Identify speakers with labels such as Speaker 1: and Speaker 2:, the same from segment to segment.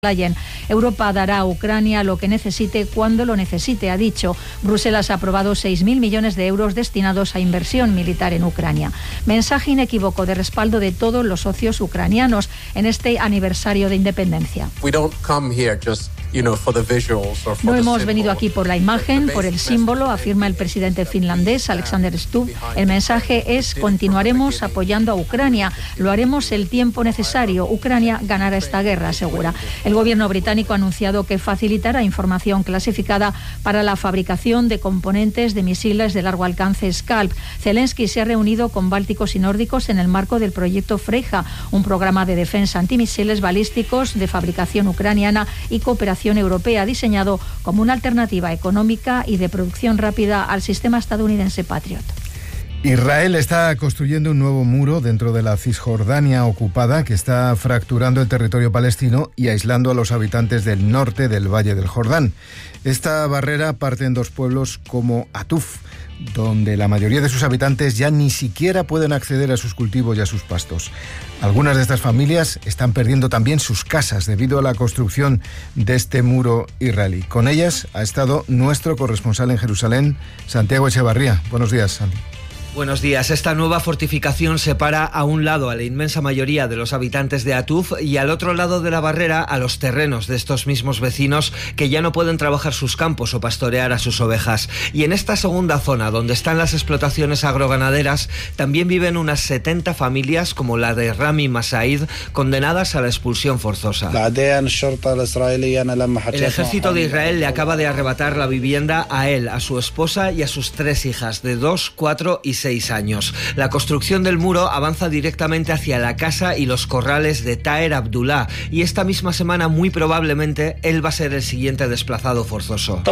Speaker 1: Europa dará a Ucrania lo que necesite cuando lo necesite, ha dicho. Bruselas ha aprobado 6.000 millones de euros destinados a inversión militar en Ucrania. Mensaje inequívoco de respaldo de todos los socios ucranianos en este aniversario de independencia. No hemos venido aquí por la imagen, por el símbolo, afirma el presidente finlandés Alexander Stubb. El mensaje es: continuaremos apoyando a Ucrania, lo haremos el tiempo necesario. Ucrania ganará esta guerra, asegura. El gobierno británico ha anunciado que facilitará información clasificada para la fabricación de componentes de misiles de largo alcance Scalp. Zelensky se ha reunido con bálticos y nórdicos en el marco del proyecto Freja, un programa de defensa antimisiles balísticos de fabricación ucraniana y cooperación europea, diseñado como una alternativa económica y de producción rápida al sistema estadounidense Patriot.
Speaker 2: Israel está construyendo un nuevo muro dentro de la Cisjordania ocupada que está fracturando el territorio palestino y aislando a los habitantes del norte del Valle del Jordán. Esta barrera parte en dos pueblos como Atuf, donde la mayoría de sus habitantes ya ni siquiera pueden acceder a sus cultivos y a sus pastos. Algunas de estas familias están perdiendo también sus casas debido a la construcción de este muro israelí. Con ellas ha estado nuestro corresponsal en Jerusalén, Santiago Echevarría. Buenos días, Santi.
Speaker 3: Buenos días. Esta nueva fortificación separa a un lado a la inmensa mayoría de los habitantes de Atuf y al otro lado de la barrera a los terrenos de estos mismos vecinos que ya no pueden trabajar sus campos o pastorear a sus ovejas. Y en esta segunda zona, donde están las explotaciones agroganaderas, también viven unas 70 familias como la de Rami Masaid, condenadas a la expulsión forzosa. El ejército de Israel le acaba de arrebatar la vivienda a él, a su esposa y a sus 3 hijas de 2, 4 y 6 años. La construcción del muro avanza directamente hacia la casa y los corrales de Taher Abdullah, y esta misma semana muy probablemente él va a ser el siguiente desplazado forzoso.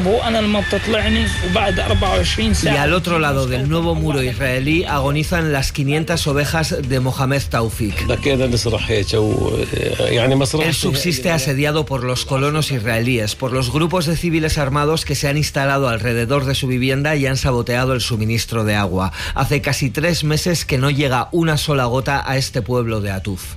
Speaker 3: Y al otro lado del nuevo muro israelí agonizan las 500 ovejas de Mohamed Taufik. Él subsiste asediado por los colonos israelíes, por los grupos de civiles armados que se han instalado alrededor de su vivienda y han saboteado el suministro de agua. Hace casi 3 meses que no llega una sola gota a este pueblo de Atuf.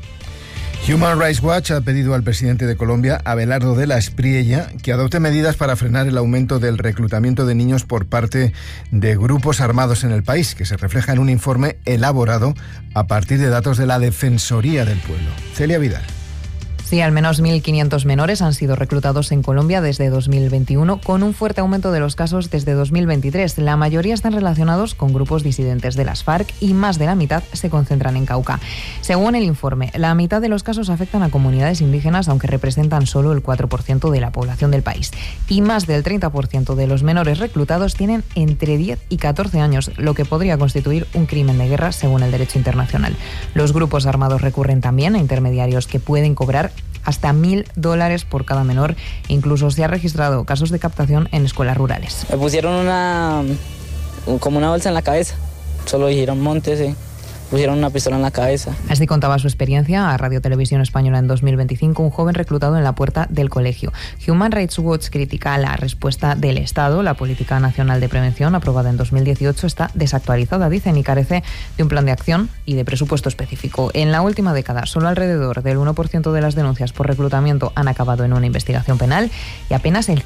Speaker 2: Human Rights Watch ha pedido al presidente de Colombia, Abelardo de la Espriella, que adopte medidas para frenar el aumento del reclutamiento de niños por parte de grupos armados en el país, que se refleja en un informe elaborado a partir de datos de la Defensoría del Pueblo. Celia Vidal.
Speaker 4: Sí, al menos 1.500 menores han sido reclutados en Colombia desde 2021, con un fuerte aumento de los casos desde 2023. La mayoría están relacionados con grupos disidentes de las FARC y más de la mitad se concentran en Cauca. Según el informe, la mitad de los casos afectan a comunidades indígenas, aunque representan solo el 4% de la población del país. Y más del 30% de los menores reclutados tienen entre 10 y 14 años, lo que podría constituir un crimen de guerra según el derecho internacional. Los grupos armados recurren también a intermediarios que pueden cobrar hasta $1.000 por cada menor. Incluso se ha registrado casos de captación en escuelas rurales.
Speaker 5: Me pusieron como una bolsa en la cabeza. Solo dijeron móntese. Pusieron una pistola en la cabeza.
Speaker 4: Así contaba su experiencia a Radio Televisión Española en 2025 un joven reclutado en la puerta del colegio. Human Rights Watch critica la respuesta del Estado. La Política Nacional de Prevención, aprobada en 2018, está desactualizada, dicen, y carece de un plan de acción y de presupuesto específico. En la última década, solo alrededor del 1% de las denuncias por reclutamiento han acabado en una investigación penal y apenas el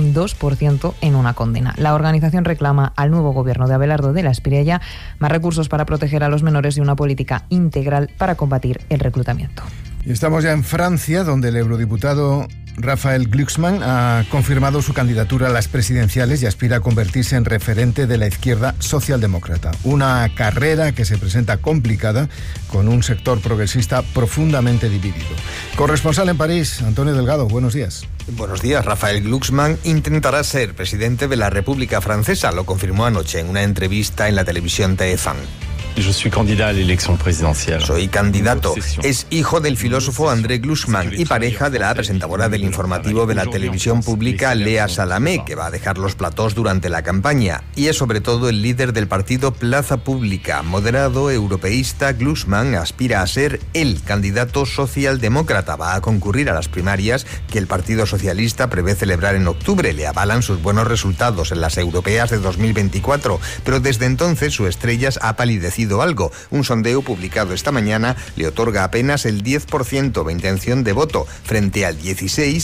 Speaker 4: 0,2% en una condena. La organización reclama al nuevo gobierno de Abelardo de la Espriella más recursos para proteger a los menores y una política integral para combatir el reclutamiento.
Speaker 2: Y estamos ya en Francia, donde el eurodiputado Raphael Glucksmann ha confirmado su candidatura a las presidenciales y aspira a convertirse en referente de la izquierda socialdemócrata. Una carrera que se presenta complicada, con un sector progresista profundamente dividido. Corresponsal en París, Antonio Delgado, buenos días.
Speaker 6: Buenos días. Raphael Glucksmann intentará ser presidente de la República Francesa, lo confirmó anoche en una entrevista en la televisión TF1. Soy candidato. Es hijo del filósofo André Glucksmann y pareja de la presentadora del informativo de la televisión pública Léa Salamé, que va a dejar los platós durante la campaña. Y es sobre todo el líder del partido Plaza Pública. Moderado, europeísta, Glucksmann aspira a ser el candidato socialdemócrata. Va a concurrir a las primarias que el Partido Socialista prevé celebrar en octubre. Le avalan sus buenos resultados en las europeas de 2024, pero desde entonces su estrella ha palidecido algo. Un sondeo publicado esta mañana le otorga apenas el 10% de intención de voto frente al 16%